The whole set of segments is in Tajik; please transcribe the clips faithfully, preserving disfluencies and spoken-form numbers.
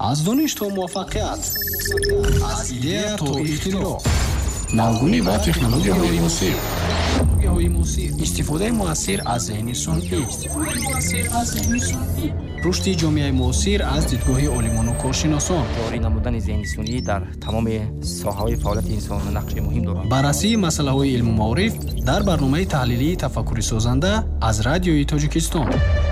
аз дониш то муваффақият, аз идея то ихтироъ, навгунӣ ва технологияҳои мусир, истифодаи муассир аз зеҳни сунъӣ, рушди ҷомеаи муосир аз дидгоҳи олимону коршиносон, ҷорӣ намудани зеҳни сунъӣ дар тамоми соҳаҳои фаъолияти инсон нақши муҳим дорад. баррасии масъалаҳои илму маориф дар барномаи таҳлилии тафаккури созанда аз радиои Тоҷикистон.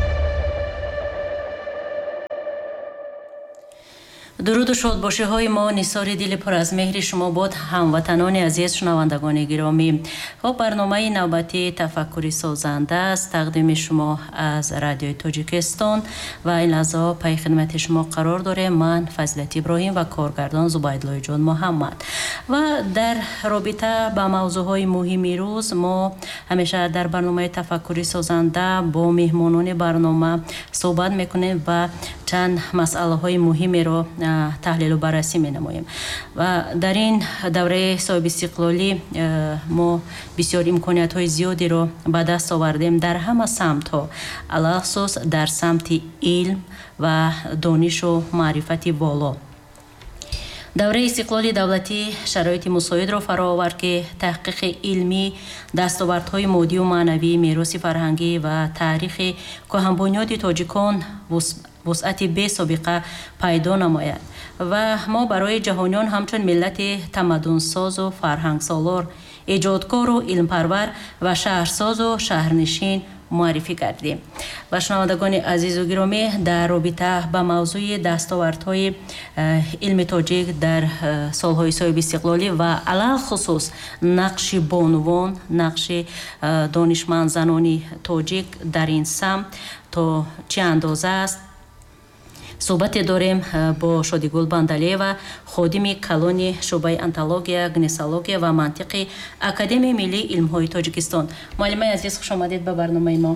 дуруду шодбошиҳои мо нисори дили пур аз меҳри шумо бод, ҳамватанони азиз, шунавандагони гиромӣ. хоб барномаи навбатии тафаккури созанда аст, тақдими шумо аз радиои Тоҷикистон ва ин лаҳзаҳо пай хидмати шумо қарор дорем. ман Фазилат Иброҳим ва коргардон Зубайдуллоиҷон Муҳаммад. ва дар робита ба мавзӯъҳои муҳими рӯз мо ҳамеша дар барномаи тафаккури созанда бо меҳмонони барнома суҳбат мекунем ва чанд масъалаҳои муҳимеро таҳлилу баррасӣ менамоем. ва дар ин давраи соҳиби истиқлолӣ мо бисёр имкониятҳои зиёдеро ба даст овардем дар ҳама самтҳо, алахсус дар самти илм ва донишу маърифати воло. давраи истиқлоли давлатӣ шароити мусоидро фаро овард ки таҳқиқи илмӣ, дастовардҳои моддию маънавӣ, мероси фарҳангӣ ва таърихи кӯҳанбунёди тоҷикон вусъати бесобиқа пайдо намояд ва мо барои ҷаҳониён ҳамчун миллати тамаддунсозу фарҳангсолор, эҷодкору илмпарвар ва шаҳрсозу шаҳрнишин муаррифӣ гардем. ва шунавандагони азизу гиромӣ, дар робита ба мавзӯи дастовардҳои илми тоҷик дар солҳои соҳиби истиқлолӣ ва алал хусус нақши бонувон, нақши донишмандзанони тоҷик дар ин самт то чӣ андоза аст, суҳбате дорем бо Шодигул Бандалиева, ходими калони шӯъбаи антология, гнесология ва мантиқи Академияи миллии илмҳои Тоҷикистон. муаллимаи азиз, хуш омадед ба барномаи мо.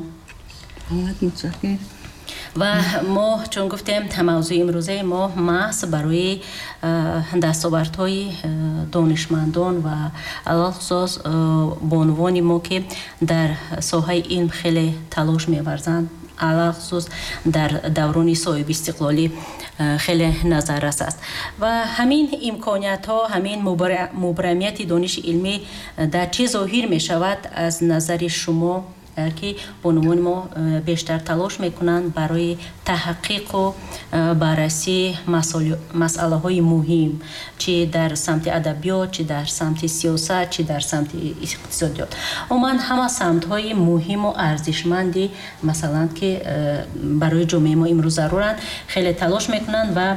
ва мо чун гуфтем, мавзӯи имрӯзаи мо маҳз барои дастовардҳои донишмандон ва алахусус бонувони мо ки дар соҳаи илм хеле талош меварзанд, алахусус дар даврони соҳиби истиқлолӣ хеле назаррас аст. ва ҳамин имкониятҳо, ҳамин мубрамияти дониши илмӣ дар чӣ зоҳир мешавад аз назари шумо ки бонувони мо бештар талош мекунанд барои таҳқиқу баррасии масъалаҳои муҳим, чӣ дар самти адабиёт, чӣ дар самти сиёсат, чӣ дар самти иқтисодиёт, умуман ҳама самтҳои муҳиму арзишманди масалан ки барои ҷомеаи мо имрӯз заруранд, хеле талош мекунанд ва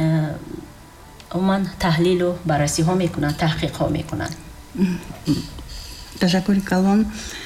умуман таҳлилу баррасиҳо мекунанд, таҳқиқҳо мекунанд. ташаккури калон.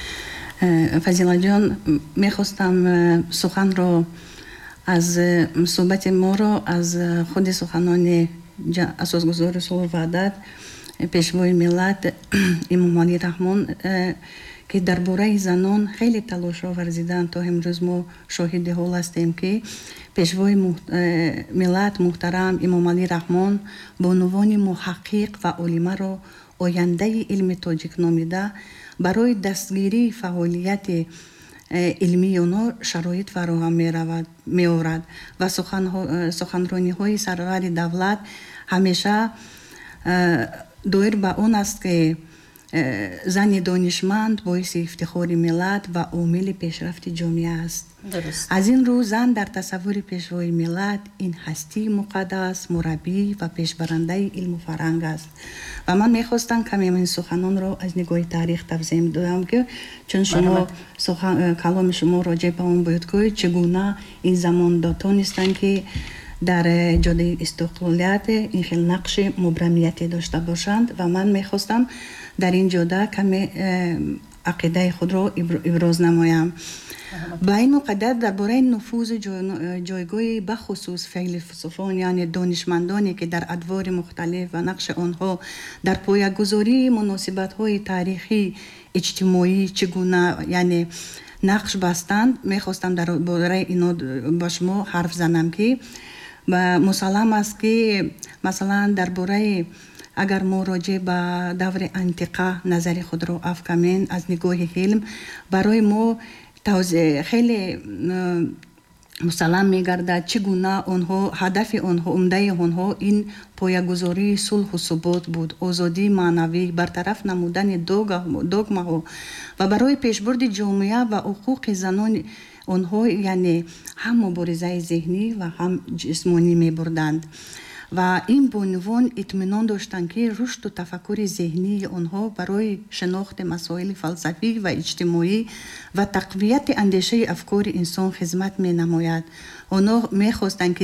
Фазилаҷон, мехостам суханро аз суҳбати моро аз худи суханони асосгузори сулҳу ваҳдат, пешвои миллат имом Алӣ Раҳмон ки дар бораи занон хеле талошро варзиданд, то имрӯз мо шоҳиди ҳол ҳастем ки пешвои миллат муҳтарам имом Алӣ Раҳмон бо унвони муҳаққиқ ва олимаро ояндаи илми тоҷик номида барои дастгирии фаъолияти илмии онҳо шароит фароҳам меорад ва суханрониҳои сарвари давлат ҳамеша доир ба он аст ки зани донишманд боиси ифтихори миллат ва омили пешрафти ҷомеа аст. аз ин рӯ зан дар тасаввури пешвои миллат ин ҳастии муқаддас, мураббӣ ва пешбарандаи илму фарҳанг аст. ва ман мехостам каме ин суханонро аз нигоҳи таърих тавзеҳ доям ки чун шумо каломи шумо роҷеъ ба он буд ки чӣ гуна ин замонда тонистанд ки дар ҷодаи истиқлолият ин хел нақши мубрамияте дошта бошанд ва ман мехостам дар ин ҷода каме ақидаи худро иброз намоям. ба ин муқаддат дар бораи нуфузу ҷойгоҳи бахусус фейлсуфон, яъне донишмандоне ки дар адвори мухталиф ва нақши онҳо дар поягузории муносибатҳои таърихӣ, иҷтимоӣ чӣ гуна яъне нақш бастанд, мехостам дар бораи ино ба шумо ҳарф занам ки мусаллам аст ки масалан дар бораи агар мо роҷеъ ба даври антиқа назари худро афкамем аз нигоҳи илм, барои мо хеле мусаллам мегардад, чӣ гуна онҳо ҳадафи онҳо умдаи онҳо ин поягузории сулҳу субот буд, озодии маънавӣ, бартараф намудани догмаҳо ва барои пешбурди ҷомеа ва ҳуқуқи занони онҳо яъне ҳам муборизаи зеҳнӣ ва ҳам ҷисмонӣ мебурданд ва ин бонувон итминон доштанд ки рушду тафаккури зеҳнии онҳо барои шинохти масоили фалсафӣ ва иҷтимоӣ ва тақвияти андешаи афкори инсон хизмат менамояд. онҳо мехостанд ки